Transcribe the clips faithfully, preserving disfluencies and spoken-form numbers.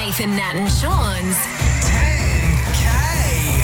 Nathan, Nat and Sean's ten K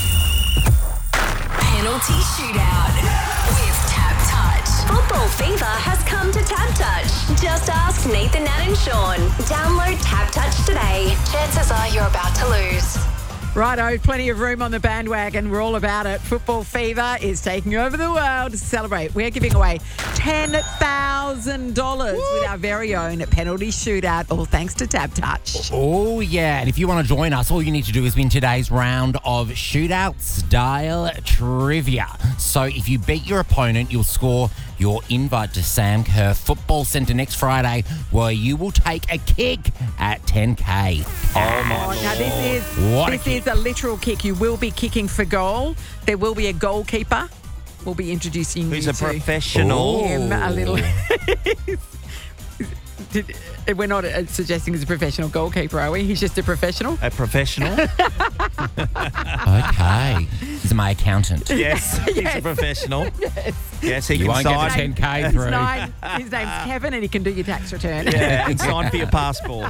Penalty Shootout with Tap Touch. Football fever has come to Tap Touch. Just ask Nathan, Nat and Sean. Download Tap Touch today. Chances are you're about to lose. Righto, plenty of room on the bandwagon. We're all about it. Football fever is taking over the world. To celebrate, we're giving away ten thousand dollars with our very own penalty shootout, all thanks to Tap Touch. Oh, yeah. And if you want to join us, all you need to do is win today's round of shootout-style trivia. So if you beat your opponent, you'll score your invite to Sam Kerr Football Centre next Friday, where you will take a kick at ten K. Oh, my Now, this is, What this a is a literal kick. You will be kicking for goal. There will be a goalkeeper. We'll be introducing Who's you a to professional. him a little. Did, we're not uh, suggesting he's a professional goalkeeper, are we? He's just a professional. A professional? Okay. He's my accountant. Yes, he's Yes. a professional. Yes. Yes, he You can won't get sign. the ten K His, through. name, his name's Kevin, and he can do your tax return. Yeah, and sign for your passport.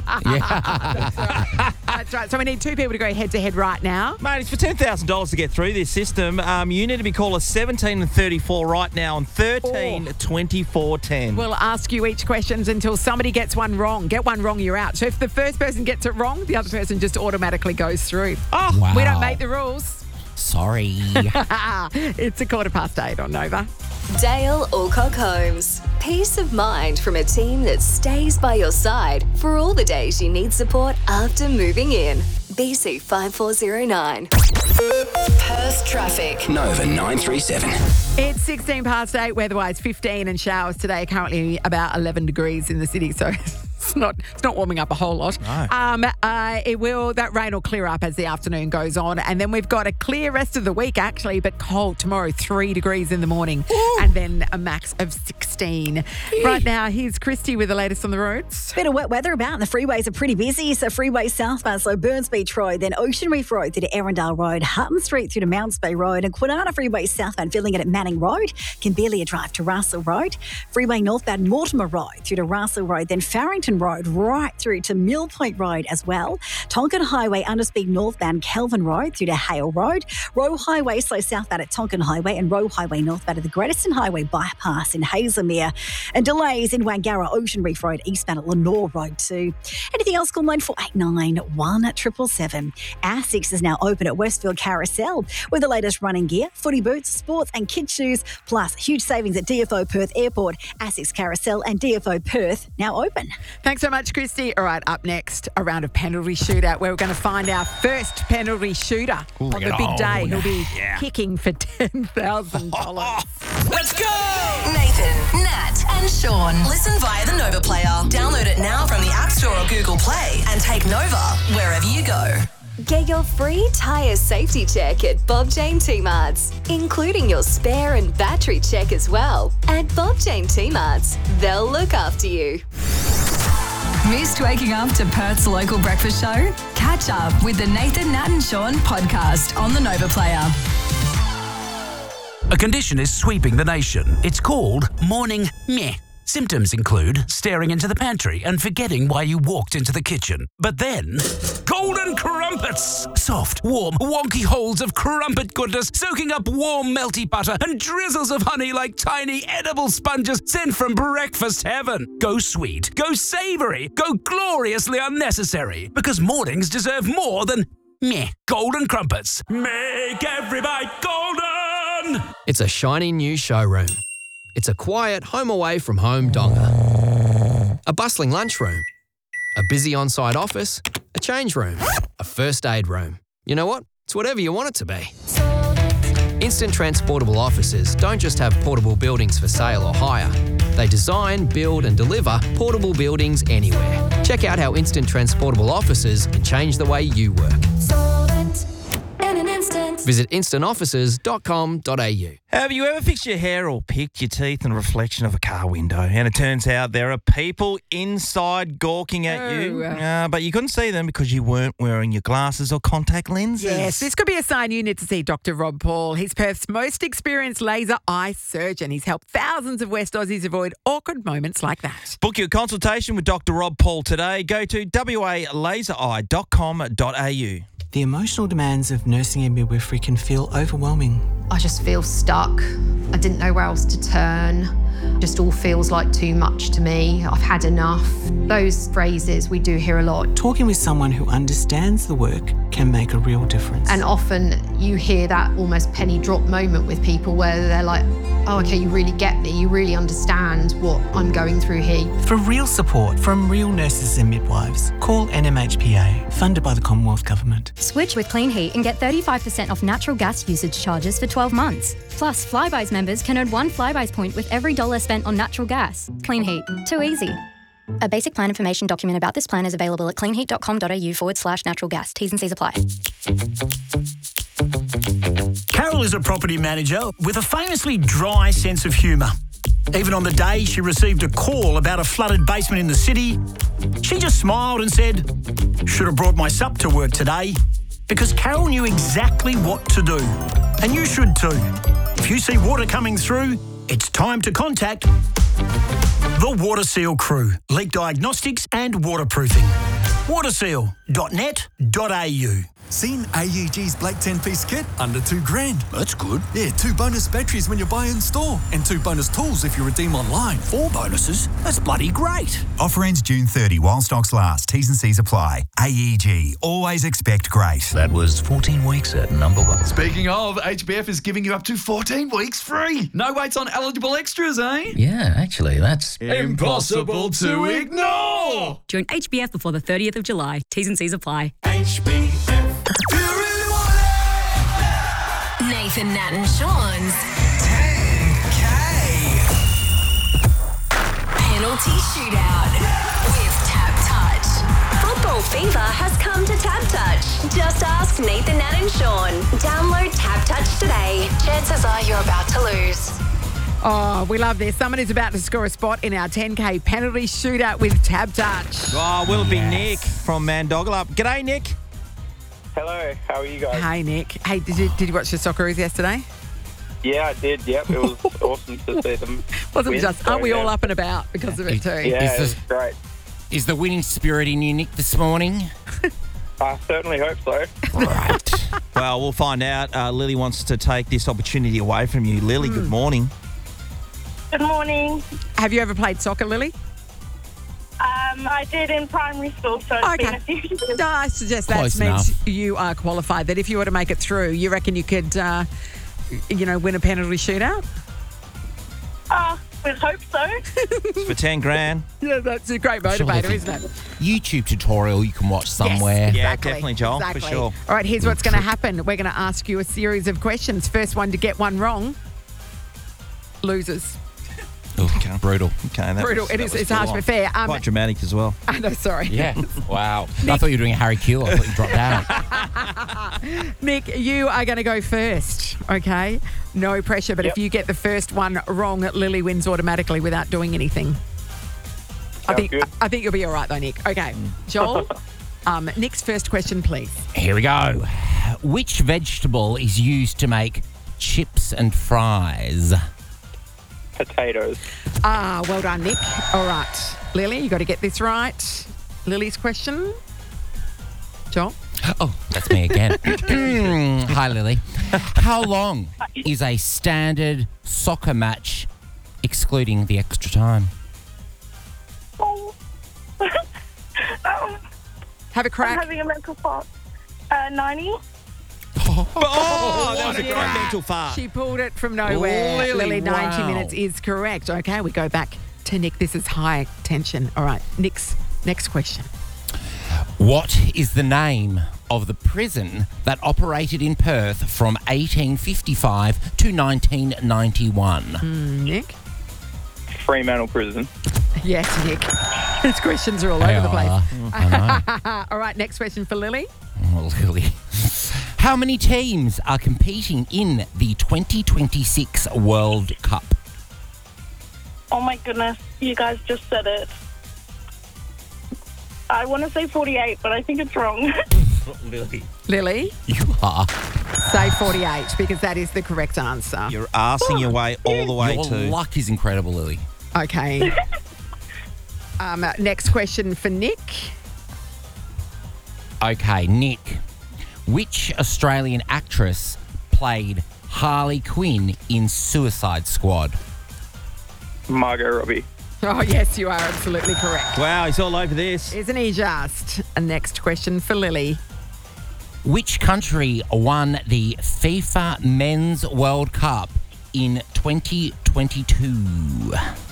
Yeah. That's right. So we need two people to go head to head right now. Mate, it's for ten thousand dollars to get through this system. Um, you need to be caller seventeen and thirty-four right now and thirteen twenty-four ten. We'll ask you each questions until somebody gets one wrong. Get one wrong, you're out. So if the first person gets it wrong, the other person just automatically goes through. Oh, Wow. We don't make the rules. Sorry. It's a quarter past eight on Nova. Dale Alcock Homes. Peace of mind from a team that stays by your side for all the days you need support after moving in. B C five four zero nine. Perth traffic. Nova nine three seven. It's sixteen past eight, weather-wise fifteen, and showers today. Currently about eleven degrees in the city, so it's not it's not warming up a whole lot. No. Um, uh, it will that rain will clear up as the afternoon goes on, and then we've got a clear rest of the week actually, but cold tomorrow, three degrees in the morning, and then a max of sixteen. Right now, here's Christy with the latest on the roads. Bit of wet weather about. The freeways are pretty busy. So freeway southbound, so Burns Beach Road, then Ocean Reef Road through to Arundel Road, Hutton Street through to Mounts Bay Road, and Kwinana Freeway southbound filling it at Manning Road, Kimberley drive to Russell Road, Freeway northbound Mortimer Road through to Russell Road, then Farrington Road right through to Mill Point Road as well. Tonkin Highway underspeed northbound Kelvin Road through to Hale Road, Roe Highway slow southbound at Tonkin Highway, and Roe Highway northbound at the Greateston Highway bypass in Hazelmere, and delays in Wangara Ocean Reef Road eastbound at Lenore Road too. Anything else, call nine four eight nine, one seven seven seven. Asics is now open at Westfield Carousel with the latest running gear, footy boots, sports and kids shoes, plus huge savings at D F O Perth Airport, Asics Carousel and D F O Perth now open. Thanks so much, Christy. All right, up next, a round of penalty shootout where we're going to find our first penalty shooter Ooh, on the get big on. day. He'll be kicking for ten thousand dollars. Let's go! Nathan, Nat and Sean. Listen via the Nova player. Download it now from the App Store or Google Play and take Nova wherever you go. Get your free tyre safety check at Bob Jane T-Marts, including your spare and battery check as well. At Bob Jane T-Marts, they'll look after you. Missed waking up to Perth's local breakfast show? Catch up with the Nathan, Nat and Sean podcast on the Nova Player. A condition is sweeping the nation. It's called morning meh. Symptoms include staring into the pantry and forgetting why you walked into the kitchen. But then, golden crumpets! Soft, warm, wonky holes of crumpet goodness soaking up warm, melty butter and drizzles of honey like tiny edible sponges sent from breakfast heaven. Go sweet, go savoury, go gloriously unnecessary. Because mornings deserve more than meh. Golden crumpets. Make every bite golden! It's a shiny new showroom. It's a quiet home away from home donga. A bustling lunchroom. A busy on-site office. A change room. A first aid room. You know what? It's whatever you want it to be. Instant Transportable Offices don't just have portable buildings for sale or hire. They design, build and deliver portable buildings anywhere. Check out how Instant Transportable Offices can change the way you work. In an instant. Visit instant offices dot com dot a u. Have you ever fixed your hair or picked your teeth in a reflection of a car window? And it turns out there are people inside gawking at you, Oh. uh, but you couldn't see them because you weren't wearing your glasses or contact lenses. Yes, this could be a sign you need to see Doctor Rob Paul. He's Perth's most experienced laser eye surgeon. He's helped thousands of West Aussies avoid awkward moments like that. Book your consultation with Doctor Rob Paul today. Go to w a laser eye dot com dot a u. The emotional demands of nursing and midwifery can feel overwhelming. I just feel stuck. I didn't know where else to turn. Just all feels like too much to me. I've had enough. Those phrases we do hear a lot. Talking with someone who understands the work can make a real difference. And often you hear that almost penny drop moment with people where they're like, oh, okay, you really get me. You really understand what I'm going through here. For real support from real nurses and midwives, call N M H P A, funded by the Commonwealth Government. Switch with Clean Heat and get thirty-five percent off natural gas usage charges for twelve months. Plus, Flybuys members can earn one Flybuys point with every dollar spent on natural gas. Clean Heat. Too easy. A basic plan information document about this plan is available at cleanheat dot com dot a u forward slash natural gas. T's and C's apply. Carol is a property manager with a famously dry sense of humour. Even on the day she received a call about a flooded basement in the city, she just smiled and said, "Should have brought my sup to work today," because Carol knew exactly what to do. And you should too. If you see water coming through, it's time to contact the Water Seal crew. Leak diagnostics and waterproofing. waterseal dot net dot a u. Seen A E G's Black ten-piece kit? Under two grand. That's good. Yeah, two bonus batteries when you buy in store. And two bonus tools if you redeem online. Four bonuses? That's bloody great. Offer ends June thirtieth while stocks last. T's and C's apply. A E G. Always expect great. That was fourteen weeks at number one. Speaking of, H B F is giving you up to fourteen weeks free. No waits on eligible extras, eh? Yeah, actually, that's Impossible to ignore. Join H B F before the thirtieth of July. T's and C's apply. H B F. Nathan, Nat and Sean's ten K. penalty shootout with Tap Touch. Football fever has come to Tap Touch. Just ask Nathan, Nat and Sean. Download Tap Touch today. Chances are you're about to lose. Oh, we love this. Someone is about to score a spot in our ten K penalty shootout with Tap Touch. Oh, will it be Nick from Mandogalup? G'day, Nick. Hello, how are you guys? Hey, Nick. Hey, did you did you watch the Socceroos yesterday? Yeah, I did. Yep, it was awesome to see them. Wasn't win, just? so, Aren't we yeah. all up and about because of it too? Yeah, Is it was this- great. Is the winning spirit in you, Nick, this morning? I certainly hope so. Right. Well, we'll find out. Uh, Lily wants to take this opportunity away from you. Lily, good morning. Good morning. Have you ever played soccer, Lily? Um, I did in primary school, so it's been a few years. No, I suggest that Close means enough. you are qualified. That if you were to make it through, you reckon you could, uh, you know, win a penalty shootout? Oh, we hope so. It's for ten grand. Yeah, that's a great Surely motivator, if isn't it? YouTube tutorial you can watch somewhere. Yeah, Exactly, definitely, Joel, exactly. for sure. All right, here's what's going to happen. We're going to ask you a series of questions. First one to get one wrong loses. Okay. Brutal. Okay, that Brutal. was- It that is. was It's full harsh on. but fair. Um, Quite dramatic as well. I know. Sorry. Yeah. Wow. I thought you were doing a Harry Q. I thought you dropped out. Nick, you are going to go first. Okay. No pressure, but if you get the first one wrong, Lily wins automatically without doing anything. I Sounds think. good. I think you'll be all right, though, Nick. Okay, Joel. um, Nick's first question, please. Here we go. Which vegetable is used to make chips and fries? Potatoes. Ah, well done, Nick. All right, Lily, you got to get this right. Lily's question. Joel. Oh, that's me again. Hi, Lily. How long is a standard soccer match, excluding the extra time? Oh. um, Have a I'm crack. having a mental fart. Uh, ninety. Oh, that was a great mental fart. She pulled it from nowhere. Lily, Lily, ninety wow. minutes is correct. Okay, we go back to Nick. This is high tension. All right, Nick's next question. What is the name of the prison that operated in Perth from eighteen fifty-five to nineteen ninety-one? Mm, Nick? Fremantle Prison. Yes, Nick. These questions are all They over the place. are. I know. All right, next question for Lily. Oh, Lily. How many teams are competing in the twenty twenty-six World Cup? Oh my goodness, you guys just said it. I want to say forty-eight, but I think it's wrong. Lily. Lily, You are. say forty-eight because that is the correct answer. You're arsing your way all the way Your to. luck is incredible, Lily. Okay. um, uh, next question for Nick. Okay, Nick. Which Australian actress played Harley Quinn in Suicide Squad? Margot Robbie. Oh, yes, you are absolutely correct. Wow, he's all over this. Isn't he just? A next question for Lily. Which country won the FIFA Men's World Cup in twenty twenty-two?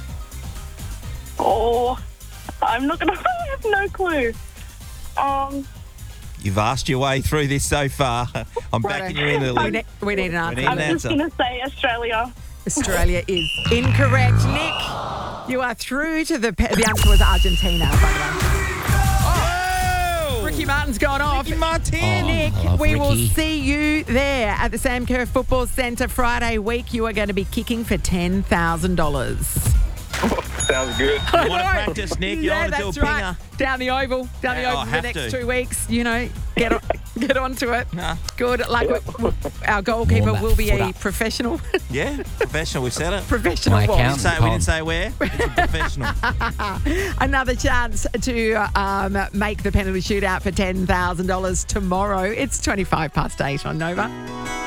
Oh, I'm not going to I have no clue. Um, You've asked your way through this so far. I'm backing you in, We, Lily. ne- we need an answer. need an I'm just answer. going to say Australia. Australia is incorrect. Nick, you are through to the... Pe- the answer was Argentina, by the way. Oh! Ricky Martin's gone off. Ricky Martin. Oh, Nick, I love we will Ricky. see you there at the Sam Kerr Football Centre Friday week. You are going to be kicking for ten thousand dollars. Sounds good. You want to practice, Nick? You yeah, want to do a that's pinger? right. Down the oval, down the Yeah, oval I for the have next to. two weeks. You know, get on, get onto it. Nah. Good. Like we- our goalkeeper Warm that will be foot a up. professional, Yeah, professional. We've said it. professional. My what? We didn't say, we Tom. didn't say where. It's a professional. Another chance to um, make the penalty shootout for ten thousand dollars tomorrow. It's twenty-five past eight on Nova.